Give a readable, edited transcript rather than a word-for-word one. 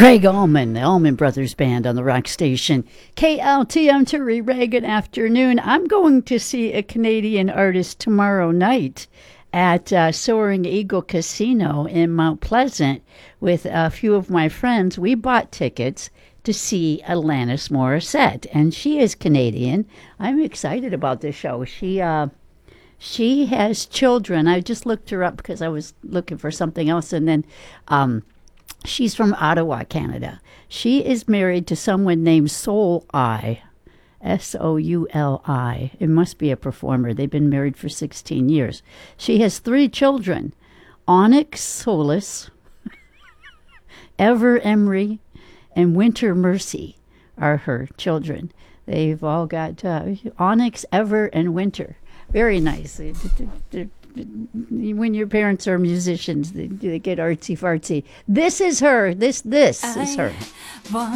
Craig Allman, the Allman Brothers Band on the rock station. KLTM Turi Reagan afternoon. I'm going to see a Canadian artist tomorrow night at Soaring Eagle Casino in Mount Pleasant with a few of my friends. We bought tickets to see Alanis Morissette, and she is Canadian. I'm excited about this show. She has children. I just looked her up because I was looking for something else, and then she's from Ottawa, Canada. She is married to someone named Souli, Souli. It must be a performer. They've been married for 16 years. She has 3 children. Onyx Solis, Ever Emery, and Winter Mercy are her children. They've all got Onyx, Ever, and Winter. Very nice. When your parents are musicians, they get artsy fartsy. This is her. This is her.